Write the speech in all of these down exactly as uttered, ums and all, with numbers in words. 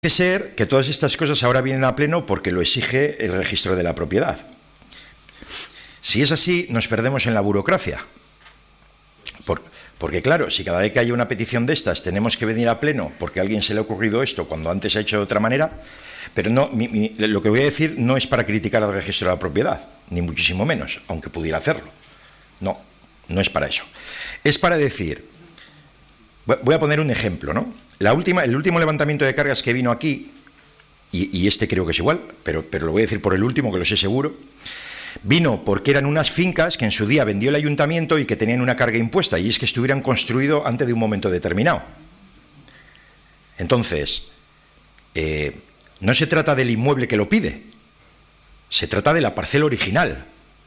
Parece ser que todas estas cosas ahora vienen a pleno porque lo exige el registro de la propiedad. Si es así, nos perdemos en la burocracia. Por, porque claro, si cada vez que haya una petición de estas tenemos que venir a pleno porque a alguien se le ha ocurrido esto cuando antes ha hecho de otra manera, pero no, mi, mi, lo que voy a decir no es para criticar al registro de la propiedad, ni muchísimo menos, aunque pudiera hacerlo. No, no es para eso. Es para decir, voy a poner un ejemplo, ¿no? La última, el último levantamiento de cargas que vino aquí, y, y este creo que es igual, pero, pero lo voy a decir por el último, que lo sé seguro, vino porque eran unas fincas que en su día vendió el ayuntamiento y que tenían una carga impuesta, y es que estuvieran construidos antes de un momento determinado. Entonces, eh, no se trata del inmueble que lo pide, se trata de la parcela original.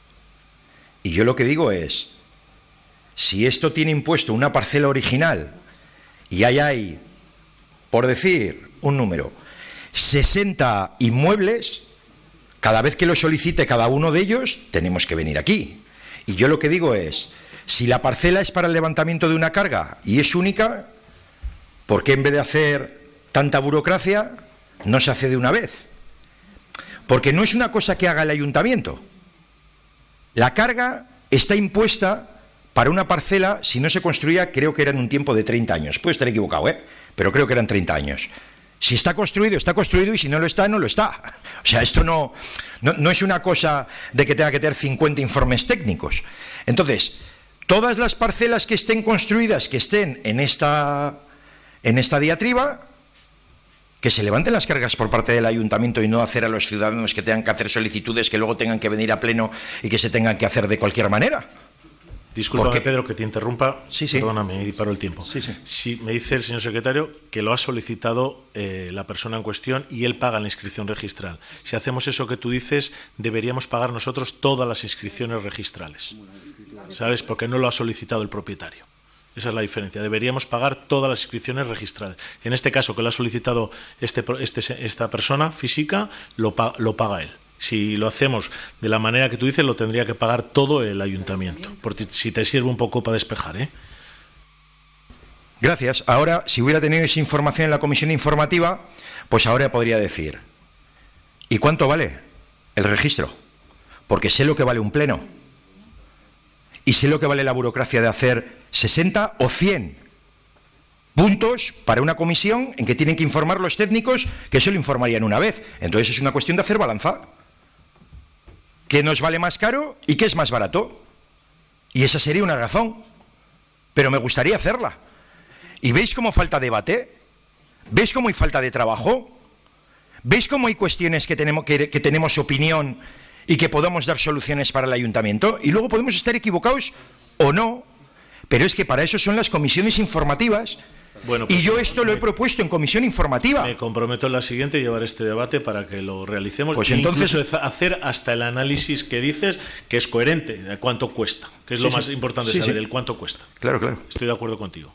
Y yo lo que digo es, si esto tiene impuesto una parcela original y hay ahí, por decir un número, sesenta inmuebles, cada vez que lo solicite cada uno de ellos, tenemos que venir aquí. Y yo lo que digo es, si la parcela es para el levantamiento de una carga y es única, ¿por qué en vez de hacer tanta burocracia no se hace de una vez? Porque no es una cosa que haga el ayuntamiento. La carga está impuesta para una parcela, si no se construía, creo que era en un tiempo de treinta años. Puedo estar equivocado, ¿eh? Pero creo que eran treinta años. Si está construido, está construido, y si no lo está, no lo está. O sea, esto no, no, no es una cosa de que tenga que tener cincuenta informes técnicos. Entonces, todas las parcelas que estén construidas, que estén en esta, en esta diatriba, que se levanten las cargas por parte del ayuntamiento y no hacer a los ciudadanos que tengan que hacer solicitudes que luego tengan que venir a pleno y que se tengan que hacer de cualquier manera. Discúlpame, porque... Pedro, que te interrumpa. Sí, sí. Perdóname, y paro el tiempo. Sí, sí. Sí, me dice el señor secretario que lo ha solicitado eh, la persona en cuestión y él paga la inscripción registral. Si hacemos eso que tú dices, deberíamos pagar nosotros todas las inscripciones registrales. ¿Sabes? Porque no lo ha solicitado el propietario. Esa es la diferencia. Deberíamos pagar todas las inscripciones registrales. En este caso, que lo ha solicitado este, este, esta persona física, lo, lo paga él. Si lo hacemos de la manera que tú dices, lo tendría que pagar todo el ayuntamiento. Porque si te sirve un poco para despejar, ¿eh? Gracias. Ahora, si hubiera tenido esa información en la comisión informativa, pues ahora podría decir, ¿y cuánto vale el registro? Porque sé lo que vale un pleno. Y sé lo que vale la burocracia de hacer sesenta o cien puntos para una comisión en que tienen que informar los técnicos, que eso lo informarían una vez. Entonces es una cuestión de hacer balanza. ¿Qué nos vale más caro y qué es más barato? Y esa sería una razón. Pero me gustaría hacerla. ¿Y veis cómo falta debate? ¿Veis cómo hay falta de trabajo? ¿Veis cómo hay cuestiones que tenemos, que, que tenemos opinión y que podamos dar soluciones para el ayuntamiento? Y luego podemos estar equivocados o no. Pero es que para eso son las comisiones informativas. Bueno, pues y yo esto lo he propuesto en comisión informativa. Me comprometo en la siguiente a llevar este debate para que lo realicemos. Pues e entonces incluso hacer hasta el análisis que dices, que es coherente, de cuánto cuesta, que es sí, lo sí. más importante sí, saber, sí. el cuánto cuesta. Claro, claro. Estoy de acuerdo contigo.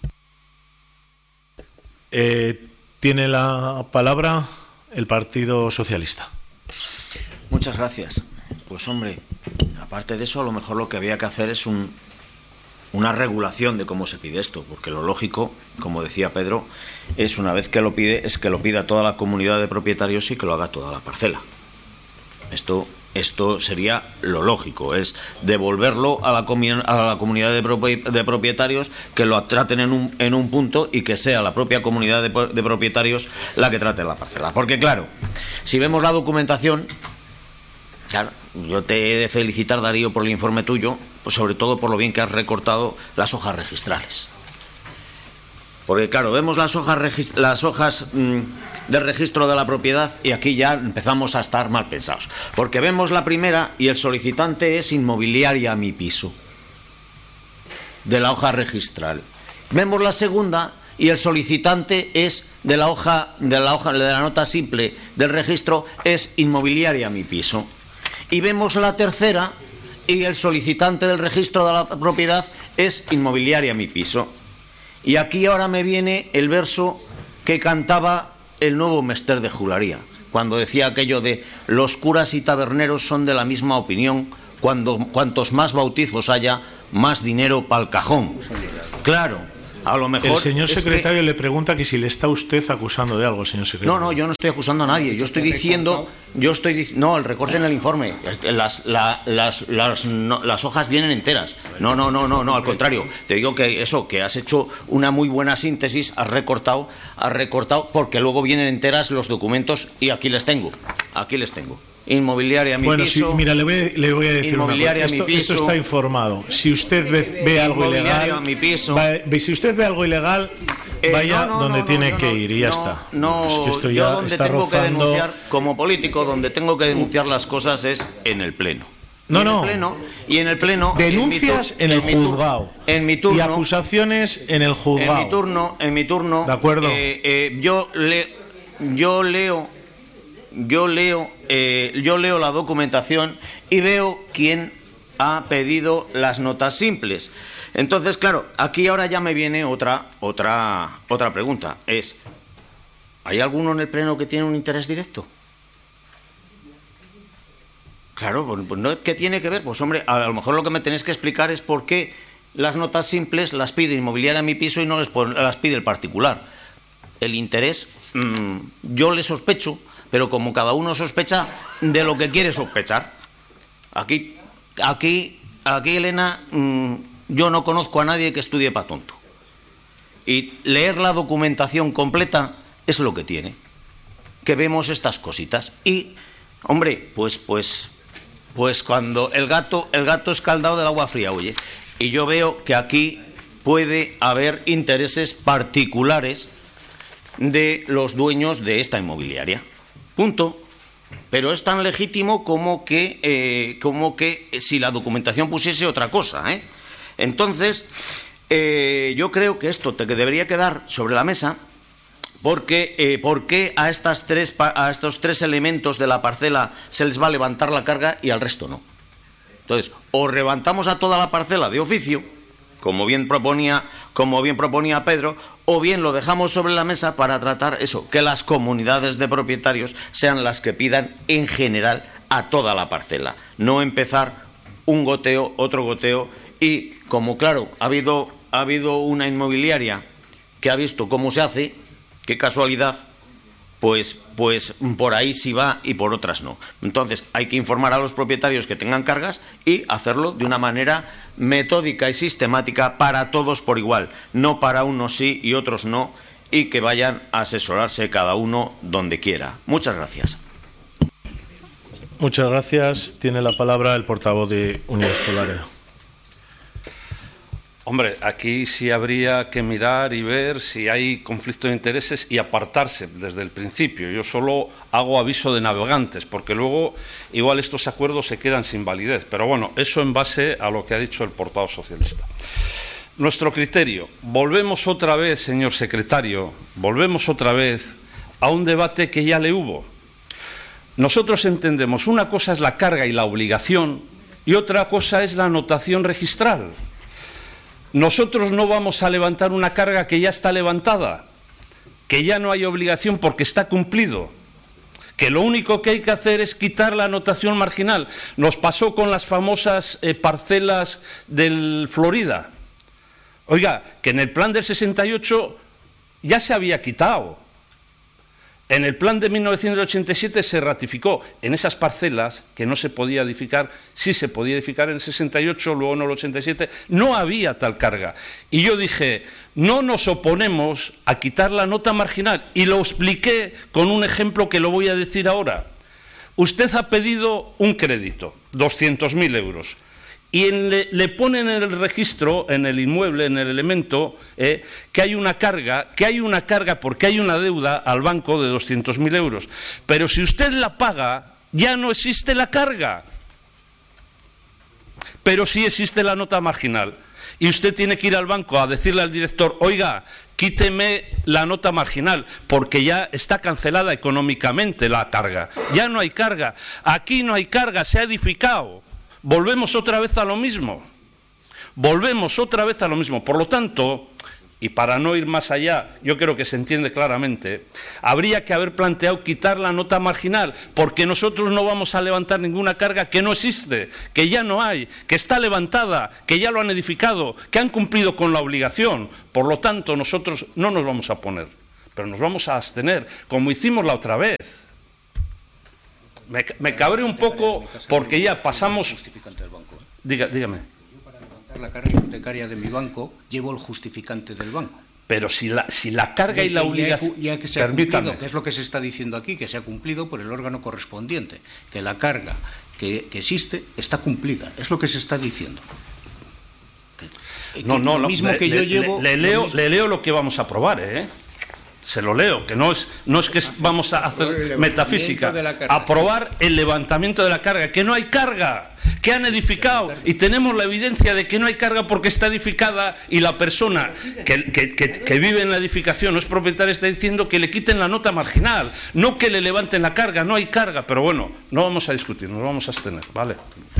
Eh, tiene la palabra el Partido Socialista. Muchas gracias. Pues hombre, aparte de eso, a lo mejor lo que había que hacer es un... una regulación de cómo se pide esto, porque lo lógico, como decía Pedro, es una vez que lo pide, es que lo pida toda la comunidad de propietarios y que lo haga toda la parcela. Esto, esto sería lo lógico, es devolverlo a la, comi- a la comunidad de, propi- de propietarios, que lo traten en un, en un punto y que sea la propia comunidad de, de propietarios la que trate la parcela. Porque claro, si vemos la documentación, claro, yo te he de felicitar, Darío, por el informe tuyo, pues sobre todo por lo bien que has recortado las hojas registrales. Porque claro, vemos las hojas, regist- las hojas mmm, del registro de la propiedad y aquí ya empezamos a estar mal pensados. Porque vemos la primera y el solicitante es Inmobiliaria Mi Piso, de la hoja registral. Vemos la segunda y el solicitante es de la hoja de la hoja de la nota simple del registro es Inmobiliaria Mi Piso. Y vemos la tercera y el solicitante del registro de la propiedad es Inmobiliaria Mi Piso. Y aquí ahora me viene el verso que cantaba el nuevo Mester de Jularía, cuando decía aquello de los curas y taberneros son de la misma opinión, cuando cuantos más bautizos haya, más dinero pa'l cajón. Claro, A lo mejor el señor es secretario que... le pregunta que si le está usted acusando de algo, señor secretario. No, no, yo no estoy acusando a nadie. Yo estoy diciendo, yo estoy dic... no, el recorte en el informe. Las, la, las, las, no, las hojas vienen enteras. No, no, no, no, no, al contrario. Te digo que eso, que has hecho una muy buena síntesis, has recortado, has recortado, porque luego vienen enteras los documentos y aquí les tengo, aquí les tengo. Inmobiliaria mi bueno, piso. Bueno, sí, mira, le voy, le voy a decir inmobiliaria una cosa. Esto, mi piso, esto está informado. Si usted ve, ve algo ilegal, mi piso. Va, si usted ve algo ilegal, eh, vaya no, no, donde no, tiene no, que ir y ya no, está. No, es que esto yo ya donde está tengo rozando... que denunciar, como político, donde tengo que denunciar las cosas es en el pleno. No, y no. En el pleno, y en el pleno. Denuncias en, en el en juzgado. En mi turno. Y acusaciones en el juzgado. En mi turno, en mi turno. De acuerdo. Eh, eh, yo le, yo leo. Yo leo, eh, yo leo la documentación y veo quién ha pedido las notas simples. Entonces, claro, aquí ahora ya me viene otra, otra, otra pregunta. Es, ¿hay alguno en el pleno que tiene un interés directo? Claro, pues, pues no, ¿qué tiene que ver? Pues hombre, a lo mejor lo que me tenéis que explicar es por qué las notas simples las pide Inmobiliaria Mi Piso y no les, las pide el particular. El interés, mmm, yo le sospecho. Pero como cada uno sospecha de lo que quiere sospechar. Aquí, aquí, aquí Elena, mmm, yo no conozco a nadie que estudie para tonto. Y leer la documentación completa es lo que tiene. Que vemos estas cositas. Y, hombre, pues, pues, pues cuando el gato, el gato escaldado del agua fría, oye. Y yo veo que aquí puede haber intereses particulares de los dueños de esta inmobiliaria. Punto. Pero es tan legítimo como que, eh, como que si la documentación pusiese otra cosa, ¿eh? Entonces, eh, yo creo que esto te que debería quedar sobre la mesa, porque eh, ¿por qué a, estas tres, a estos tres elementos de la parcela se les va a levantar la carga y al resto no? Entonces, o levantamos a toda la parcela de oficio, como bien proponía, como bien proponía Pedro, o bien lo dejamos sobre la mesa para tratar eso, que las comunidades de propietarios sean las que pidan en general a toda la parcela, no empezar un goteo, otro goteo, y como claro, ha habido, ha habido una inmobiliaria que ha visto cómo se hace, qué casualidad, pues, pues por ahí sí va y por otras no. Entonces hay que informar a los propietarios que tengan cargas y hacerlo de una manera metódica y sistemática para todos por igual, no para unos sí y otros no, y que vayan a asesorarse cada uno donde quiera. Muchas gracias. Muchas gracias. Tiene la palabra el portavoz de Unidas Podemos. Hombre, aquí sí habría que mirar y ver si hay conflicto de intereses y apartarse desde el principio. Yo solo hago aviso de navegantes, porque luego igual estos acuerdos se quedan sin validez. Pero bueno, eso en base a lo que ha dicho el portavoz socialista. Nuestro criterio, volvemos otra vez, señor secretario, volvemos otra vez a un debate que ya le hubo. Nosotros entendemos, una cosa es la carga y la obligación y otra cosa es la anotación registral. Nosotros no vamos a levantar una carga que ya está levantada, que ya no hay obligación porque está cumplido, que lo único que hay que hacer es quitar la anotación marginal. Nos pasó con las famosas eh, parcelas del Florida. Oiga, que en el plan del sesenta y ocho ya se había quitado. En el plan de mil novecientos ochenta y siete se ratificó en esas parcelas que no se podía edificar, sí se podía edificar en el sesenta y ocho, luego en el ochenta y siete, no había tal carga. Y yo dije, no nos oponemos a quitar la nota marginal, y lo expliqué con un ejemplo que lo voy a decir ahora. Usted ha pedido un crédito, doscientos mil euros. Y en le, le ponen en el registro, en el inmueble, en el elemento, eh, que hay una carga, que hay una carga porque hay una deuda al banco de doscientos mil euros. Pero si usted la paga, ya no existe la carga. Pero sí existe la nota marginal. Y usted tiene que ir al banco a decirle al director, oiga, quíteme la nota marginal, porque ya está cancelada económicamente la carga. Ya no hay carga. Aquí no hay carga, se ha edificado. Volvemos otra vez a lo mismo. Volvemos otra vez a lo mismo. Por lo tanto, y para no ir más allá, yo creo que se entiende claramente, habría que haber planteado quitar la nota marginal, porque nosotros no vamos a levantar ninguna carga que no existe, que ya no hay, que está levantada, que ya lo han edificado, que han cumplido con la obligación. Por lo tanto, nosotros no nos vamos a poner, pero nos vamos a abstener, como hicimos la otra vez. Me, me cabré un poco porque ya pasamos... Diga, dígame. La carga hipotecaria de mi banco, llevo el justificante del banco. Pero si la, si la carga y la obligación... Ya, ya que se ha cumplido, que es lo que se está diciendo aquí, que se ha cumplido por el órgano correspondiente, que la carga que, que existe está cumplida, es lo que se está diciendo. Que, no, que no, lo no, mismo le, que yo le, llevo... Le, le, leo, le leo lo que vamos a aprobar, ¿eh? Se lo leo, que no es, no es que vamos a hacer metafísica, aprobar el levantamiento de la carga, que no hay carga, que han edificado y tenemos la evidencia de que no hay carga porque está edificada y la persona que, que, que, que vive en la edificación no es propietaria, está diciendo que le quiten la nota marginal, no que le levanten la carga, no hay carga, pero bueno, no vamos a discutir, nos vamos a abstener, ¿vale?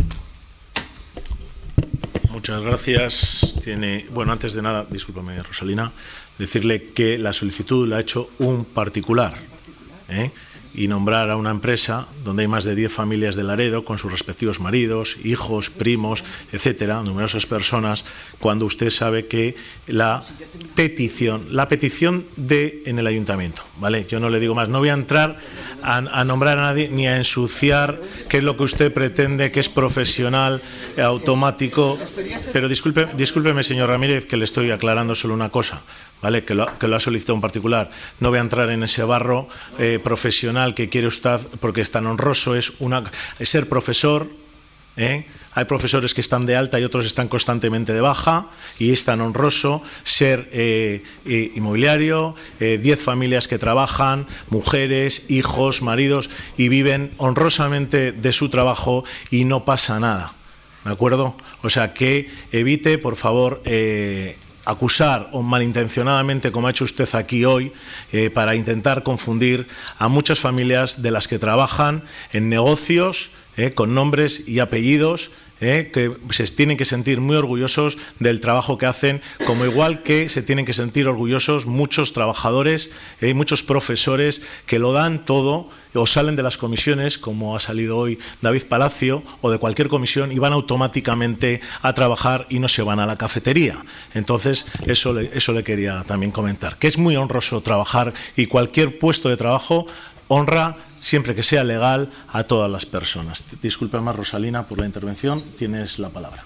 Muchas gracias. Tiene, bueno, antes de nada, discúlpame, Rosalina, decirle que la solicitud la ha hecho un particular, ¿eh? Y nombrar a una empresa donde hay más de diez familias de Laredo con sus respectivos maridos, hijos, primos, etcétera, numerosas personas, cuando usted sabe que la petición, la petición de en el ayuntamiento, ¿vale? Yo no le digo más, no voy a entrar a, a nombrar a nadie ni a ensuciar qué es lo que usted pretende, que es profesional, automático, pero disculpe, discúlpeme, señor Ramírez, que le estoy aclarando solo una cosa, ¿vale? Que lo, que lo ha solicitado un particular. No voy a entrar en ese barro eh, profesional que quiere usted, porque es tan honroso, es, una, es ser profesor, ¿eh? Hay profesores que están de alta y otros están constantemente de baja, y es tan honroso ser eh, eh, inmobiliario, eh, diez familias que trabajan, mujeres, hijos, maridos, y viven honrosamente de su trabajo y no pasa nada, ¿de acuerdo? O sea, que evite, por favor, eh, acusar o malintencionadamente, como ha hecho usted aquí hoy, eh, para intentar confundir a muchas familias de las que trabajan en negocios eh, con nombres y apellidos, eh, que se tienen que sentir muy orgullosos del trabajo que hacen, como igual que se tienen que sentir orgullosos muchos trabajadores y eh, muchos profesores que lo dan todo o salen de las comisiones, como ha salido hoy David Palacio, o de cualquier comisión, y van automáticamente a trabajar y no se van a la cafetería. Entonces, eso le, eso le quería también comentar, que es muy honroso trabajar, y cualquier puesto de trabajo honra, siempre que sea legal, a todas las personas. Disculpe más, Rosalina, por la intervención. Tienes la palabra.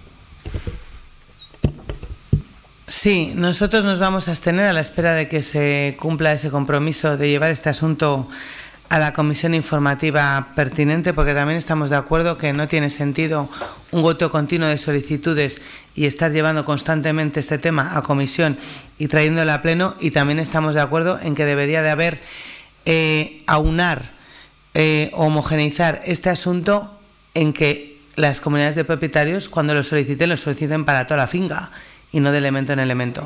Sí, nosotros nos vamos a abstener a la espera de que se cumpla ese compromiso de llevar este asunto a la comisión informativa pertinente, porque también estamos de acuerdo que no tiene sentido un voto continuo de solicitudes y estar llevando constantemente este tema a comisión y trayéndolo a pleno, y también estamos de acuerdo en que debería de haber eh, aunar, eh, homogeneizar este asunto en que las comunidades de propietarios, cuando lo soliciten, lo soliciten para toda la finca y no de elemento en elemento.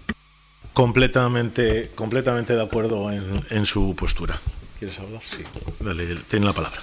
Completamente, completamente de acuerdo en, en su postura. ¿Quieres hablar? Sí. Dale, tiene la palabra.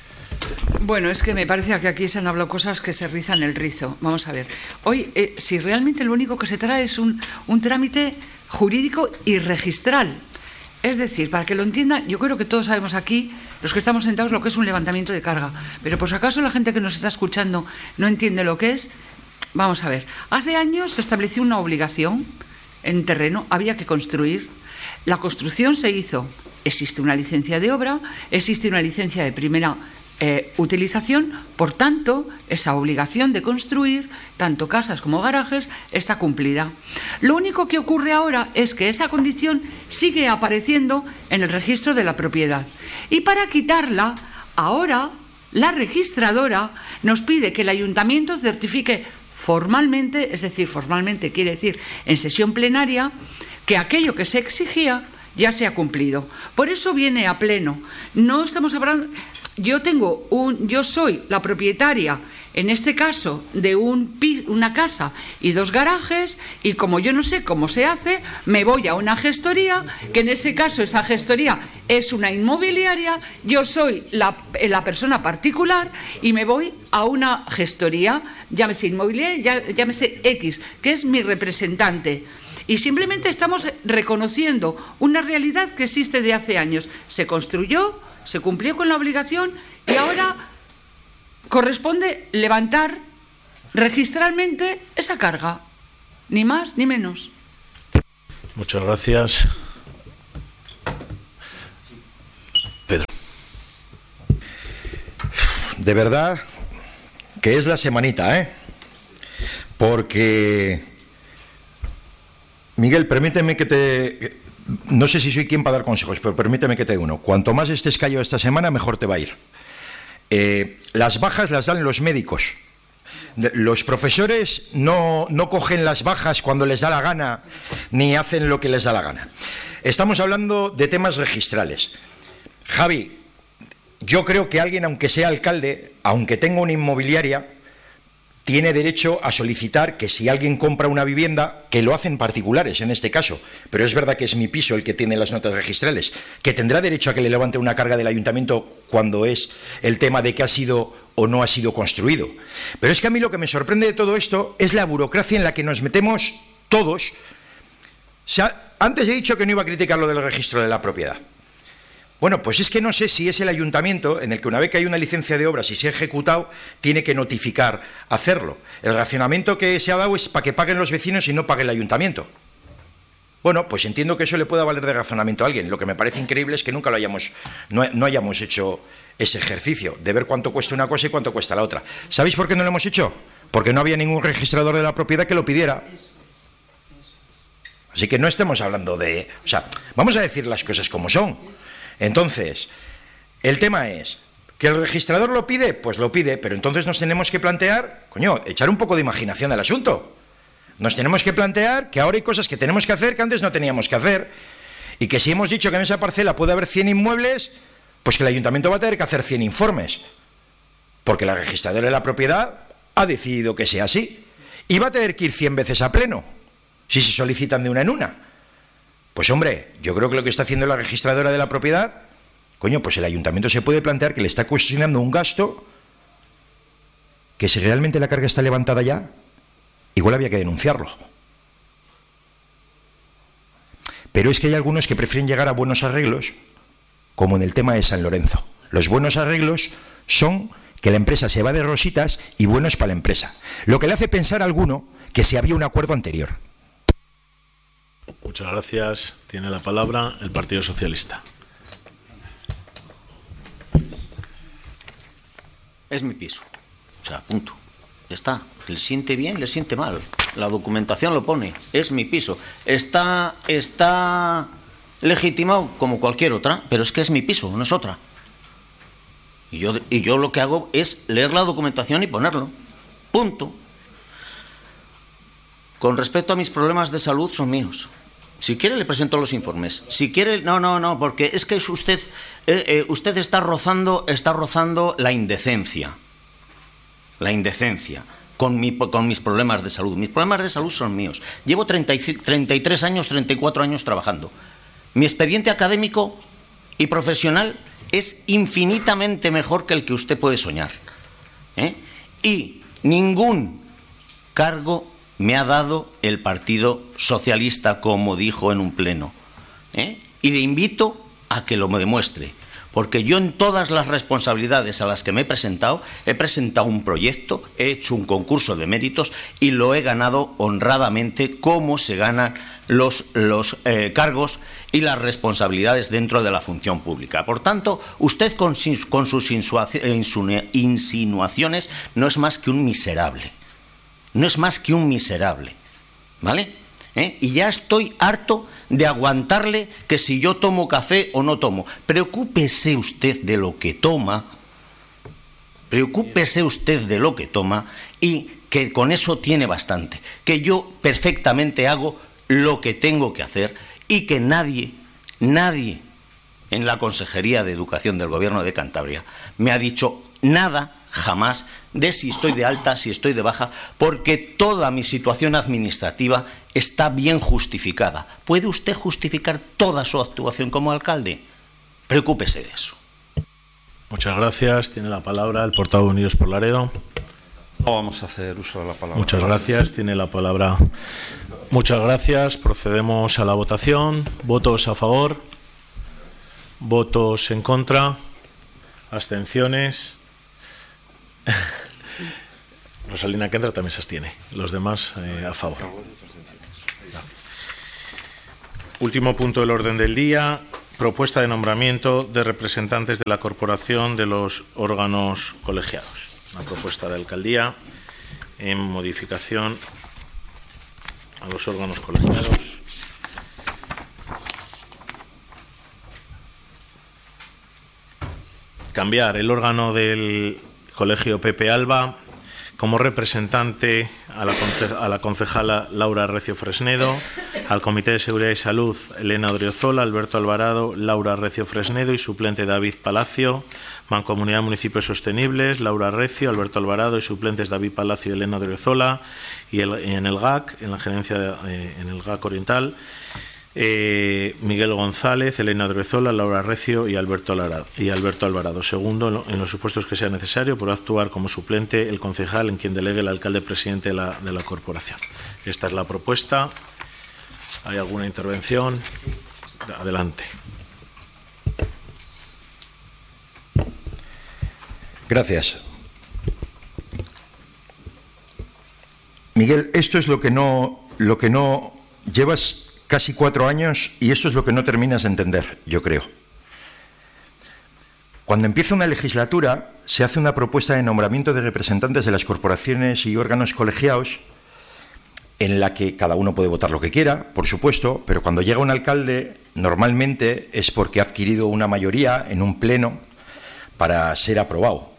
Bueno, es que me parece que aquí se han hablado cosas que se rizan el rizo. Vamos a ver. Hoy, eh, si realmente lo único que se trae es un, un trámite jurídico y registral. Es decir, para que lo entiendan, yo creo que todos sabemos aquí, los que estamos sentados, lo que es un levantamiento de carga. Pero por si acaso la gente que nos está escuchando no entiende lo que es, vamos a ver. Hace años se estableció una obligación en terreno, había que construir. La construcción se hizo. Existe una licencia de obra, existe una licencia de primera eh, utilización, por tanto, esa obligación de construir, tanto casas como garajes, está cumplida. Lo único que ocurre ahora es que esa condición sigue apareciendo en el registro de la propiedad. Y para quitarla, ahora la registradora nos pide que el ayuntamiento certifique formalmente, es decir, formalmente quiere decir en sesión plenaria, que aquello que se exigía ya se ha cumplido. Por eso viene a pleno. No estamos hablando. Yo tengo un, yo soy la propietaria, en este caso, de un una casa y dos garajes, y como yo no sé cómo se hace, me voy a una gestoría, que en ese caso esa gestoría es una inmobiliaria, yo soy la, la persona particular y me voy a una gestoría, llámese inmobiliaria, llámese X, que es mi representante. y simplemente estamos reconociendo una realidad que existe de hace años. Se construyó, se cumplió con la obligación y ahora corresponde levantar registralmente esa carga, ni más ni menos. Muchas gracias. Pedro. De verdad que es la semanita, ¿eh? Porque, Miguel, permíteme que te... No sé si soy quien para dar consejos, pero permíteme que te dé uno. Cuanto más estés callado esta semana, mejor te va a ir. Eh, las bajas las dan los médicos. Los profesores no, no cogen las bajas cuando les da la gana, ni hacen lo que les da la gana. Estamos hablando de temas registrales. Javi, yo creo que alguien, aunque sea alcalde, aunque tenga una inmobiliaria, tiene derecho a solicitar que si alguien compra una vivienda, que lo hacen particulares en este caso, pero es verdad que es mi piso el que tiene las notas registrales, que tendrá derecho a que le levante una carga del ayuntamiento cuando es el tema de que ha sido o no ha sido construido. Pero es que a mí lo que me sorprende de todo esto es la burocracia en la que nos metemos todos. O sea, antes he dicho que no iba a criticar lo del registro de la propiedad. Bueno, pues es que no sé si es el ayuntamiento en el que una vez que hay una licencia de obras y se ha ejecutado, tiene que notificar hacerlo. El racionamiento que se ha dado es para que paguen los vecinos y no pague el ayuntamiento. Bueno, pues entiendo que eso le pueda valer de razonamiento a alguien. Lo que me parece increíble es que nunca lo hayamos, no, no hayamos hecho ese ejercicio de ver cuánto cuesta una cosa y cuánto cuesta la otra. ¿Sabéis por qué no lo hemos hecho? Porque no había ningún registrador de la propiedad que lo pidiera. Así que no estemos hablando de... O sea, vamos a decir las cosas como son. Entonces, el tema es, ¿que el registrador lo pide? Pues lo pide, pero entonces nos tenemos que plantear, coño, echar un poco de imaginación al asunto. Nos tenemos que plantear que ahora hay cosas que tenemos que hacer que antes no teníamos que hacer, y que si hemos dicho que en esa parcela puede haber cien inmuebles, pues que el ayuntamiento va a tener que hacer cien informes, porque la registradora de la propiedad ha decidido que sea así, y va a tener que ir cien veces a pleno, si se solicitan de una en una. Pues hombre, yo creo que lo que está haciendo la registradora de la propiedad, coño, pues el ayuntamiento se puede plantear que le está cuestionando un gasto que si realmente la carga está levantada ya, igual había que denunciarlo. Pero es que hay algunos que prefieren llegar a buenos arreglos, como en el tema de San Lorenzo. Los buenos arreglos son que la empresa se va de rositas y bueno es para la empresa. Lo que le hace pensar a alguno que si había un acuerdo anterior. Muchas gracias. Tiene la palabra el Partido Socialista. Es mi piso. O sea, punto. Ya está. Le siente bien, le siente mal. La documentación lo pone. Es mi piso. Está, está legitimado como cualquier otra, pero es que es mi piso, no es otra. Y yo, y yo lo que hago es leer la documentación y ponerlo. Punto. Con respecto a mis problemas de salud, son míos. Si quiere le presento los informes. Si quiere, no, no, no, porque es que es usted, eh, eh, usted está rozando, está rozando la indecencia, la indecencia con mi, con mis problemas de salud. Mis problemas de salud son míos. Llevo treinta y tres años, treinta y cuatro años trabajando. Mi expediente académico y profesional es infinitamente mejor que el que usted puede soñar, ¿eh? Y ningún cargo me ha dado el Partido Socialista, como dijo en un pleno, ¿eh? Y le invito a que lo demuestre, porque yo en todas las responsabilidades a las que me he presentado, he presentado un proyecto, he hecho un concurso de méritos y lo he ganado honradamente, como se ganan los, los eh, cargos y las responsabilidades dentro de la función pública. Por tanto, usted con, con sus insinuaciones no es más que un miserable. No es más que un miserable, ¿vale? ¿Eh? Y ya estoy harto de aguantarle que si yo tomo café o no tomo. Preocúpese usted de lo que toma, preocúpese usted de lo que toma y que con eso tiene bastante. Que yo perfectamente hago lo que tengo que hacer y que nadie, nadie en la Consejería de Educación del Gobierno de Cantabria me ha dicho nada jamás de si estoy de alta, si estoy de baja, porque toda mi situación administrativa está bien justificada. ¿Puede usted justificar toda su actuación como alcalde? Preocúpese de eso. Muchas gracias. Tiene la palabra el portavoz de Unidos por Laredo. No vamos a hacer uso de la palabra. Muchas gracias. Tiene la palabra. Muchas gracias. Procedemos a la votación. ¿Votos a favor? ¿Votos en contra? ¿Abstenciones? Rosalina Kendra también se abstiene. Los demás eh, a favor. Último punto del orden del día. Propuesta de nombramiento de representantes de la corporación de los órganos colegiados. Una propuesta de alcaldía en modificación a los órganos colegiados. Cambiar el órgano del Colegio Pepe Alba como representante a la, conce a la concejala Laura Recio Fresnedo, al Comité de Seguridad y Salud Elena Odriozola, Alberto Alvarado, Laura Recio Fresnedo y suplente David Palacio, Mancomunidad Municipios Sostenibles, Laura Recio, Alberto Alvarado y suplentes David Palacio y Elena Odriozola, y, el, y en el G A C, en la gerencia de, eh, en el G A C Oriental, Eh, Miguel González, Elena Odriozola, Laura Recio y Alberto Alvarado. Y Alberto Alvarado. Segundo, en los supuestos que sea necesario, podrá actuar como suplente el concejal en quien delegue el alcalde presidente de la, de la corporación. Esta es la propuesta. ¿Hay alguna intervención? Adelante. Gracias. Miguel, esto es lo que no, lo que no llevas casi cuatro años y eso es lo que no terminas de entender, yo creo. Cuando empieza una legislatura, se hace una propuesta de nombramiento de representantes de las corporaciones y órganos colegiados en la que cada uno puede votar lo que quiera, por supuesto, pero cuando llega un alcalde, normalmente es porque ha adquirido una mayoría en un pleno para ser aprobado.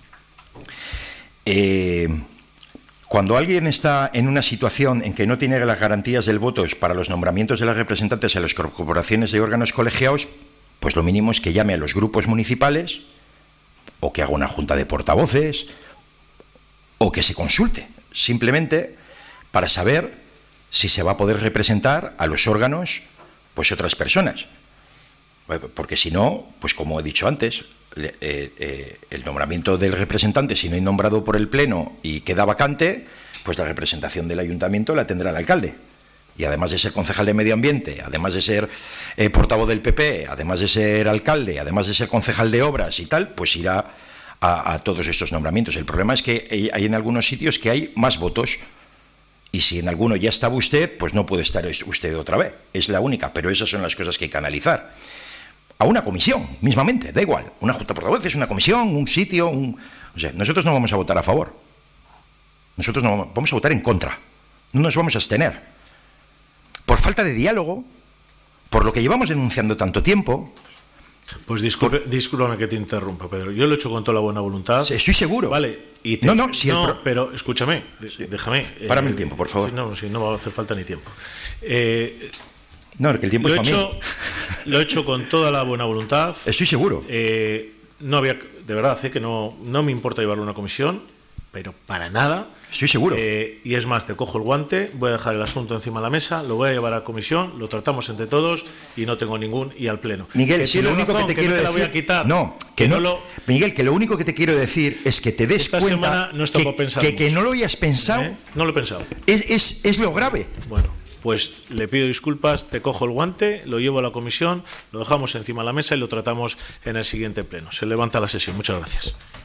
Eh... Cuando alguien está en una situación en que no tiene las garantías del voto para los nombramientos de los representantes en las corporaciones de órganos colegiados, pues lo mínimo es que llame a los grupos municipales o que haga una junta de portavoces o que se consulte, simplemente para saber si se va a poder representar a los órganos pues otras personas. Porque si no, pues como he dicho antes, eh, eh, el nombramiento del representante, si no es nombrado por el Pleno y queda vacante, pues la representación del ayuntamiento la tendrá el alcalde. Y además de ser concejal de Medio Ambiente, además de ser eh, portavoz del P P, además de ser alcalde, además de ser concejal de obras y tal, pues irá a, a todos estos nombramientos. El problema es que hay en algunos sitios que hay más votos. Y si en alguno ya estaba usted, pues no puede estar usted otra vez. Es la única, pero esas son las cosas que hay que analizar. A una comisión, mismamente, da igual. Una junta de portavoces, una comisión, un sitio, un... O sea, nosotros no vamos a votar a favor. Nosotros no vamos, vamos a votar en contra. No nos vamos a abstener. Por falta de diálogo, por lo que llevamos denunciando tanto tiempo... Pues disculpe, por... discúlpame que te interrumpa, Pedro. Yo lo he hecho con toda la buena voluntad. Sí, estoy seguro. Vale. Y te... No, no, si no el pro... pero escúchame, sí. déjame. Párame eh, el tiempo, por favor. Sí, no, sí, no va a hacer falta ni tiempo. Eh... No, que el tiempo lo es he para hecho, mí. Lo he hecho con toda la buena voluntad. Estoy seguro. Eh, no había, de verdad, sé que no, no me importa llevarlo a una comisión, pero para nada. Estoy seguro. Eh, y es más, te cojo el guante, voy a dejar el asunto encima de la mesa, lo voy a llevar a comisión, lo tratamos entre todos y no tengo ningún y al pleno. Miguel, que si lo único razón, que te que quiero no te decir, la voy a quitar, no, que, que no, no lo... Miguel, que lo único que te quiero decir es que te des Esta cuenta semana no está que, para pensar que, que mucho. no lo hayas pensado. ¿Eh? No lo he pensado. Es, es, es lo grave. Bueno. Pues le pido disculpas, te cojo el guante, lo llevo a la comisión, lo dejamos encima de la mesa y lo tratamos en el siguiente pleno. Se levanta la sesión. Muchas gracias.